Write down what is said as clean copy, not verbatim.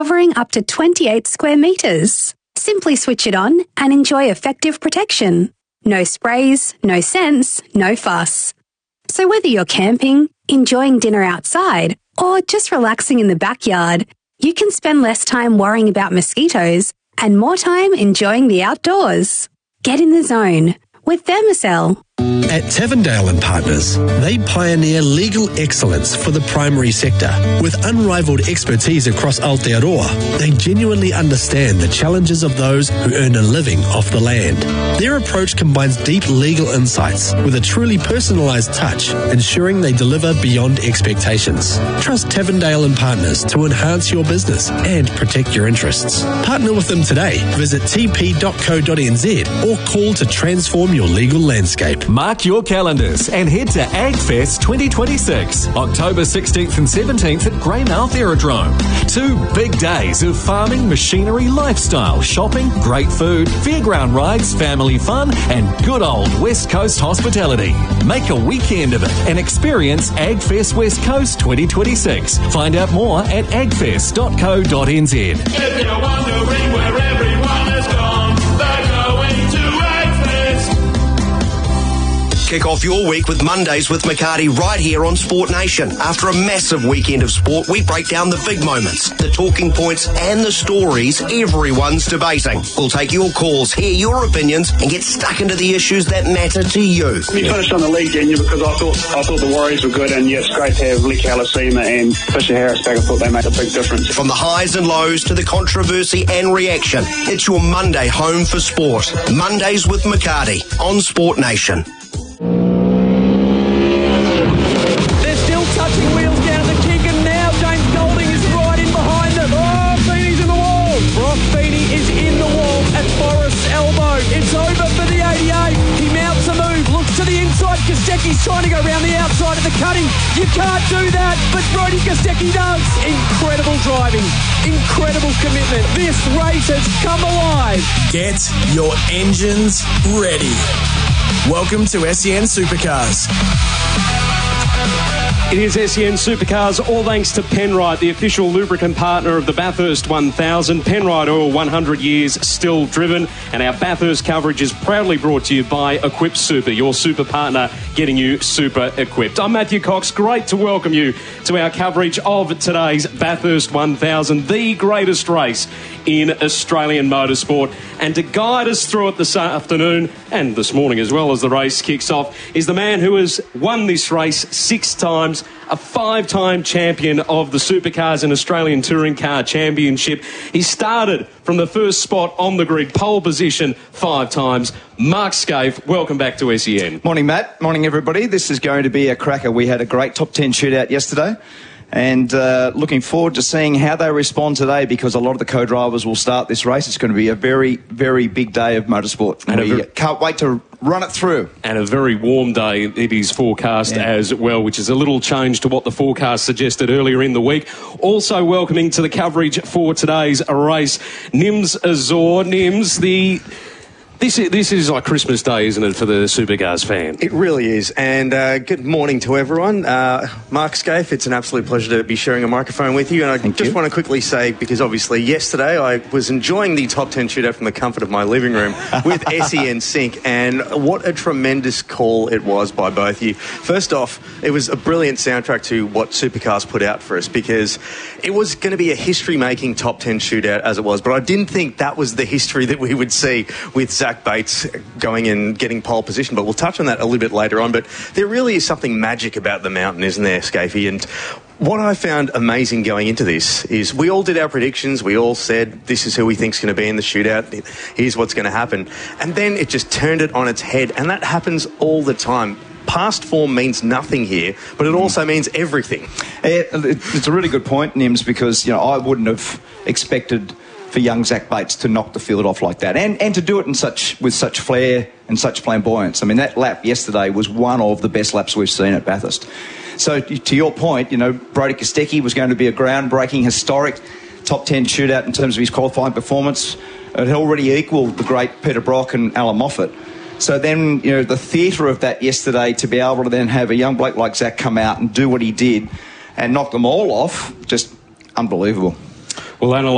covering up to 28 square metres. Simply switch it on and enjoy effective protection. No sprays, no scents, no fuss. So whether you're camping, enjoying dinner outside, or just relaxing in the backyard, you can spend less time worrying about mosquitoes and more time enjoying the outdoors. Get in the zone with Thermacell. At Tevendale and Partners, they pioneer legal excellence for the primary sector. With unrivaled expertise across Aotearoa, they genuinely understand the challenges of those who earn a living off the land. Their approach combines deep legal insights with a truly personalised touch, ensuring they deliver beyond expectations. Trust Tevendale and Partners to enhance your business and protect your interests. Partner with them today. Visit tp.co.nz or call to transform your legal landscape. Mark your calendars and head to AgFest 2026, October 16th and 17th at Greymouth Aerodrome. 2 big days of farming, machinery, lifestyle, shopping, great food, fairground rides, family fun, and good old West Coast hospitality. Make a weekend of it and experience AgFest West Coast 2026. Find out more at agfest.co.nz. If you're wondering where everyone has gone, they're going to AgFest. Kick off your week with Mondays with McCarty right here on Sport Nation. After a massive weekend of sport, we break down the big moments, the talking points and the stories everyone's debating. We'll take your calls, hear your opinions and get stuck into the issues that matter to you. We finished on the league, didn't you? Because I thought the Warriors were good, and yeah, it's great to have Lick Halasima and Fisher Harris back. I thought they made a big difference. From the highs and lows to the controversy and reaction, it's your Monday home for sport. Mondays with McCarty on Sport Nation. They're still touching wheels down to Keegan now. James Golding is right in behind them. Oh, Feeney's in the wall. Brock Feeney is in the wall at Forrest's elbow. It's over for the 88. He mounts a move, looks to the inside. Kostecki's trying to go around the outside of the cutting. You can't do that, but Brody Kostecki does. Incredible driving, incredible commitment. This race has come alive. Get your engines ready. Welcome to SEN Supercars. It is SEN Supercars, all thanks to Penrite, the official lubricant partner of the Bathurst 1000. Penrite Oil, 100 years still driven. And our Bathurst coverage is proudly brought to you by Equip Super, your super partner getting you super equipped. I'm Matthew Cox. Great to welcome you to our coverage of today's Bathurst 1000, the greatest race in Australian motorsport. And to guide us through it this afternoon and this morning as well as the race kicks off is the man who has won this race 6 times, a 5-time champion of the Supercars and Australian Touring Car Championship. He started from the first spot on the grid, pole position 5 times. Mark Skaife, welcome back to SEN. Morning, Matt. Morning, everybody. This is going to be a cracker. We had a great top 10 shootout yesterday. And looking forward to seeing how they respond today, because a lot of the co-drivers will start this race. It's going to be a very, very big day of motorsport. And we can't wait to run it through. And a very warm day it is forecast as well, which is a little change to what the forecast suggested earlier in the week. Also welcoming to the coverage for today's race, Nims Azor. Nims, This is like Christmas Day, isn't it, for the Supercars fan? It really is. And good morning to everyone. Mark Skaife, it's an absolute pleasure to be sharing a microphone with you. And I just want to quickly say, because obviously yesterday I was enjoying the top 10 shootout from the comfort of my living room with SEN Sync, and what a tremendous call it was by both of you. First off, it was a brilliant soundtrack to what Supercars put out for us, because it was going to be a history-making top 10 shootout as it was, but I didn't think that was the history that we would see with Zach Bates going and getting pole position, but we'll touch on that a little bit later on. But there really is something magic about the mountain, isn't there, Skaife? And what I found amazing going into this is we all did our predictions. We all said, this is who we think's going to be in the shootout. Here's what's going to happen. And then it just turned it on its head. And that happens all the time. Past form means nothing here, but it also means everything. It's a really good point, Nims, because I wouldn't have expected for young Zach Bates to knock the field off like that, and to do it with such flair and such flamboyance. I mean, that lap yesterday was one of the best laps we've seen at Bathurst. So to your point, Brody Kostecki was going to be a groundbreaking, historic top 10 shootout in terms of his qualifying performance. It had already equalled the great Peter Brock and Alan Moffat. So then, the theatre of that yesterday, to be able to then have a young bloke like Zach come out and do what he did and knock them all off, just unbelievable. We'll analyse